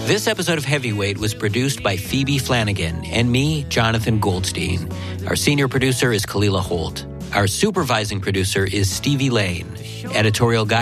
This episode of Heavyweight was produced by Phoebe Flanagan and me, Jonathan Goldstein. Our senior producer is Kalila Holt. Our supervising producer is Stevie Lane. Editorial guide